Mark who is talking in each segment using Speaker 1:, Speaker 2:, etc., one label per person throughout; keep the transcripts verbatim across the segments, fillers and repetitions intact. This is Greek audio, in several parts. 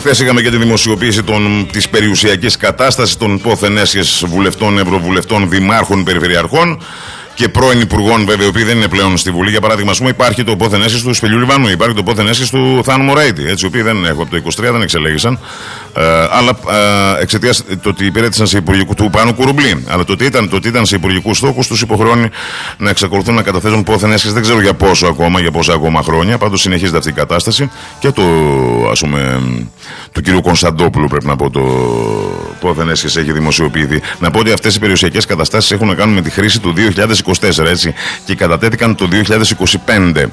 Speaker 1: Χθες είχαμε και τη δημοσιοποίηση της περιουσιακής κατάστασης των πόθεν έσχες βουλευτών, ευρωβουλευτών, δημάρχων, περιφερειαρχών και πρώην υπουργών, βέβαια, οι οποίοι δεν είναι πλέον στη Βουλή. Για παράδειγμα, ας πούμε, υπάρχει το πόθεν έσχες του Σπελιού Λιβανού, υπάρχει το πόθεν έσχες του Θάνου Μωραήτη, έτσι, οι οποίοι δεν έχουν από το είκοσι τρία, δεν εξελέγησαν. Ε, αλλά ε, εξαιτίας το ότι υπηρέτησαν σε υπουργικού του Πάνου Κουρουμπλή. Αλλά το ότι ήταν, το ότι ήταν σε υπουργικού στόχους τους υποχρεώνει να εξακολουθούν να καταθέτουν πόθεν έσχες, δεν ξέρω για πόσο ακόμα, για πόσα ακόμα χρόνια. Πάντως συνεχίζεται αυτή η κατάσταση. Και το, ας πούμε, του κ. Κωνσταντόπουλου, πρέπει να πω, το πόθεν έσχες έχει δημοσιοποιηθεί. Να πω ότι αυτές οι περιουσιακές καταστάσεις έχουν να κάνουν με τη χρήση του δύο χιλιάδες είκοσι τέσσερα, έτσι, και κατατέθηκαν το δύο χιλιάδες είκοσι πέντε.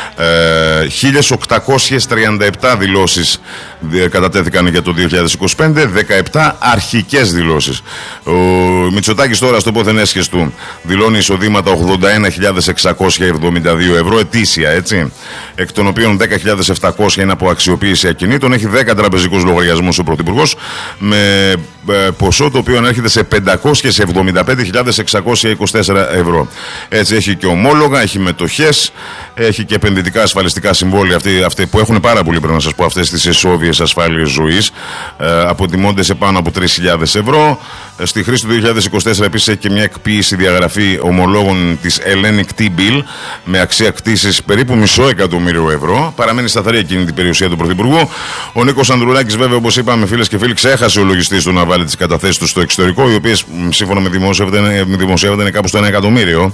Speaker 1: Ε, χίλιες οκτακόσιες τριάντα επτά δηλώσεις κατατέθηκαν για το δύο χιλιάδες είκοσι πέντε, δεκαεπτά αρχικές δηλώσεις. Ο Μητσοτάκης τώρα στο πόθεν έσχες του δηλώνει εισοδήματα ογδόντα ένα χιλιάδες εξακόσια εβδομήντα δύο ευρώ ετήσια, έτσι, εκ των οποίων δέκα χιλιάδες επτακόσια είναι από αξιοποίηση ακινήτων. Έχει δέκα τραπεζικούς λογαριασμούς ο Πρωθυπουργός, με ποσό το οποίο ανέρχεται σε πεντακόσιες εβδομήντα πέντε χιλιάδες εξακόσια είκοσι τέσσερα ευρώ. Έτσι, έχει και ομόλογα, έχει μετοχές, έχει και επενδυτικά ασφαλιστικά συμβόλαια, αυτοί, αυτοί που έχουν πάρα πολύ, πρέπει να σας πω, αυτές τις εσόβιες ασφάλειες ζωής, ε, αποτιμώνται σε πάνω από τρεις χιλιάδες ευρώ. Ε, στη χρήση του δύο χιλιάδες είκοσι τέσσερα επίσης έχει και μια εκποίηση διαγραφή ομολόγων της Hellenic T-Bill με αξία κτήσης περίπου μισό εκατομμύριο ευρώ. Παραμένει σταθερή εκείνη την περιουσία του Πρωθυπουργού. Ο Νίκος Ανδρουλάκης, βέβαια, όπως είπαμε, φίλες και φίλοι, ξέχασε ο λογιστής του να βάλει τις καταθέσεις του στο εξωτερικό, οι οποίες σύμφωνα με δημοσιεύονται είναι κάπου στο ένα εκατομμύριο.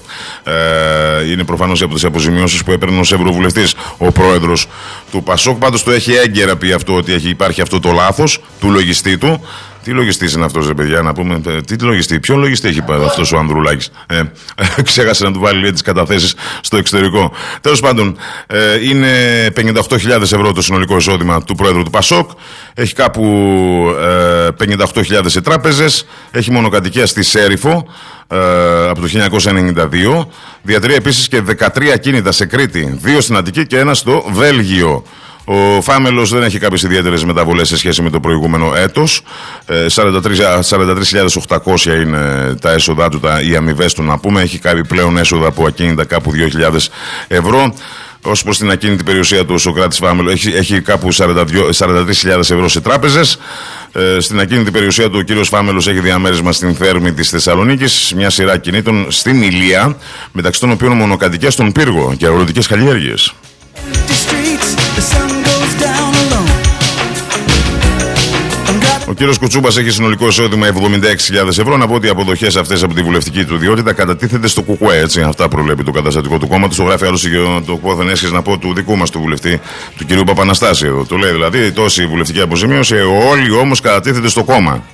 Speaker 1: Ε, είναι προφανώς από τις αποζημιώσεις που έπαιρνε ως ευρωβουλευτής ο πρόεδρος του Πασόκ. Πάντως το έχει έγκαιρα πει αυτό, ότι έχει, υπάρχει αυτό το λάθος του λογιστή του. Τι λογιστής είναι αυτός, ρε παιδιά, να πούμε, τι λογιστή, ποιον λογιστή έχει πάρει αυτός ο Ανδρουλάκης. Ε, ξέχασε να του βάλει, λέει, τις καταθέσεις στο εξωτερικό. Τέλος πάντων, ε, είναι πενήντα οκτώ χιλιάδες ευρώ το συνολικό εισόδημα του πρόεδρου του Πασόκ. Έχει κάπου ε, πενήντα οκτώ χιλιάδες σε τράπεζες. Έχει μονοκατοικία στη Σέριφο ε, από το χίλια εννιακόσια ενενήντα δύο. Διατηρεί επίσης και δεκατρία ακίνητα σε Κρήτη, δύο στην Αττική και ένα στο Βέλγιο. Ο Φάμελος δεν έχει κάποιες ιδιαίτερες μεταβολές σε σχέση με το προηγούμενο έτος. σαράντα τρεις χιλιάδες οκτακόσια είναι τα έσοδά του, τα, οι αμοιβές του, να πούμε. Έχει κάνει πλέον έσοδα από ακίνητα κάπου δύο χιλιάδες ευρώ. Ως προς την ακίνητη περιουσία του, ο Σωκράτης Φάμελο έχει, έχει κάπου σαράντα τρεις χιλιάδες ευρώ σε τράπεζες. Ε, στην ακίνητη περιουσία του, ο κύριος Φάμελος έχει διαμέρισμα στην Θέρμη της Θεσσαλονίκης, μια σειρά κινήτων στην Ηλία, μεταξύ των οποίων μονοκατοικίες στον Πύργο και αγροτικές καλλιέργειες. Ο κύριος Κουτσούμπας έχει συνολικό εισόδημα εβδομήντα έξι χιλιάδες ευρώ. Να πω ότι οι αποδοχές αυτές από τη βουλευτική του ιδιότητα κατατίθεται στο ΚΚΕ. Έτσι, αυτά προβλέπει το καταστατικό του κόμματος. Το γράφει άλλωστε και το πόθεν έσχες, να πω, του δικού μας του βουλευτή, του κυρίου Παπαναστάση εδώ. Το λέει δηλαδή τόση βουλευτική αποζημίωση, όλοι όμως κατατίθεται στο κόμμα.